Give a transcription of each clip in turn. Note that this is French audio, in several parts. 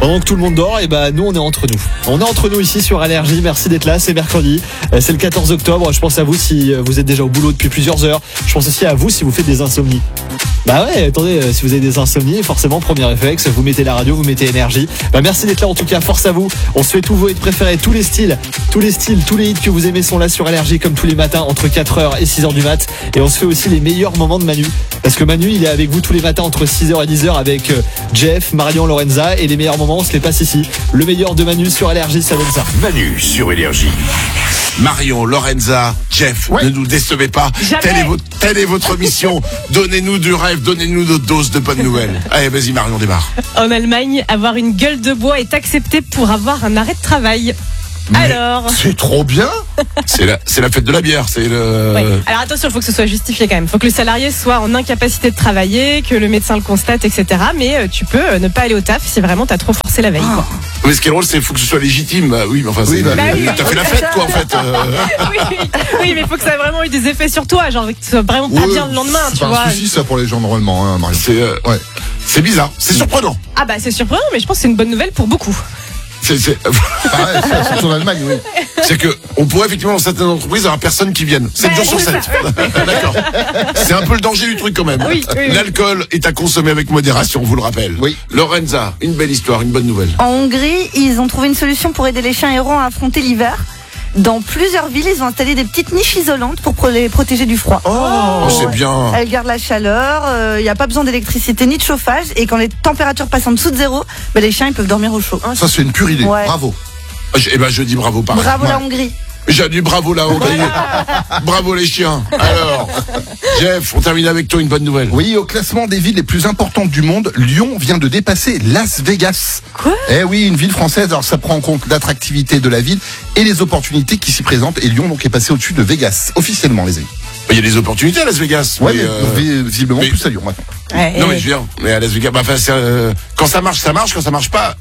Pendant que tout le monde dort, et nous on est entre nous. On est entre nous ici sur Allergie. Merci d'être là, c'est mercredi, c'est le 14 octobre. Je pense à vous si vous êtes déjà au boulot depuis plusieurs heures. Je pense aussi à vous si vous faites des insomnies. Bah ouais, attendez, si vous avez des insomnies, forcément, premier réflexe, vous mettez la radio, vous mettez Énergie. Merci d'être là en tout cas, force à vous. On se fait tous vos hits préférés, tous les styles, tous les hits que vous aimez sont là sur Allergie comme tous les matins entre 4h et 6h du mat. Et on se fait aussi les meilleurs moments de Manu. Parce que Manu, il est avec vous tous les matins entre 6h et 10h avec Jeff, Marion, Lorenza. Et les meilleurs moments, on se les passe ici. Le meilleur de Manu sur Allergie, ça donne ça. Manu sur Énergie. Marion, Lorenza, Jeff, ne nous décevez pas. Telle est votre mission. Donnez-nous du rêve, donnez-nous notre dose de bonnes nouvelles. Allez, vas-y Marion, démarre. En Allemagne, avoir une gueule de bois est accepté pour avoir un arrêt de travail. Mais alors, c'est trop bien. C'est la fête de la bière. C'est le. Oui. Alors attention, il faut que ce soit justifié quand même. Il faut que le salarié soit en incapacité de travailler, que le médecin le constate, etc. Mais tu peux ne pas aller au taf si vraiment t'as trop forcé la veille. Quoi. Mais ce qui est drôle, c'est qu'il faut que ce soit légitime. Oui, mais enfin, t'as fait la fête, quoi, en fait. Oui, mais il faut que ça ait vraiment eu des effets sur toi, genre que tu sois vraiment pas bien le lendemain, tu vois. C'est pas un souci ça pour les gens normalement, hein, Marion. C'est bizarre, c'est surprenant. Ah bah c'est surprenant, mais je pense que c'est une bonne nouvelle pour beaucoup. C'est surtout en Allemagne, oui. C'est que on pourrait effectivement dans certaines entreprises avoir personne qui vienne 7 jours sur 7. D'accord. C'est un peu le danger du truc quand même. Oui. L'alcool est à consommer avec modération, on vous le rappelle. Oui. Lorenza, une belle histoire, une bonne nouvelle. En Hongrie, ils ont trouvé une solution pour aider les chiens errants à affronter l'hiver. Dans plusieurs villes, ils ont installé des petites niches isolantes pour les protéger du froid. Oh, c'est bien. Elles gardent la chaleur, il n'y a pas besoin d'électricité ni de chauffage. Et quand les températures passent en dessous de zéro, les chiens ils peuvent dormir au chaud. Ça c'est une pure idée, bravo. Je dis bravo pareil. Bravo la Hongrie. J'ai dit bravo la Hongrie. Bravo les chiens. Alors, Jeff, on termine avec toi une bonne nouvelle. Oui, au classement des villes les plus importantes du monde, Lyon vient de dépasser Las Vegas. Quoi ? Eh oui, une ville française, alors ça prend en compte l'attractivité de la ville et les opportunités qui s'y présentent. Et Lyon donc est passé au-dessus de Vegas, officiellement les amis. Il y a des opportunités à Las Vegas. Ouais, mais visiblement plus à Lyon maintenant. Non mais je veux dire, mais à Las Vegas, quand ça marche, quand ça marche pas.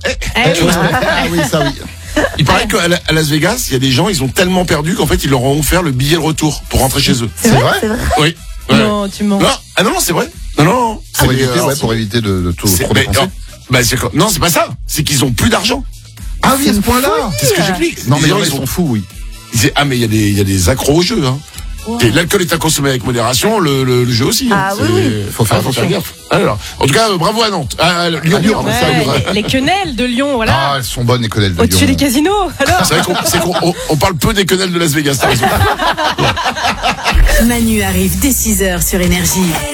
Oui, ça oui. Il paraît qu'à Las Vegas, il y a des gens, ils ont tellement perdu qu'en fait, ils leur ont offert le billet de retour pour rentrer chez eux. C'est vrai. Oui. Ouais. Non, tu mens. Non, c'est vrai. Non. Pour éviter de trop dépenser. Non, c'est pas ça. C'est qu'ils ont plus d'argent. Ah oui, à ce point-là. C'est ce que j'explique. Non, mais ils sont fous, oui. Mais il y a des accros au jeu, hein. Wow. Et l'alcool est à consommer avec modération, le jeu aussi. Ah oui. Faut faire gaffe. Alors, en tout cas, bravo à Nantes. Lyon. Les quenelles de Lyon, voilà. Ah, elles sont bonnes les quenelles de Lyon. Au-dessus des casinos, alors. C'est vrai qu'on parle peu des quenelles de Las Vegas, t'as raison. Manu arrive dès 6h sur Énergie.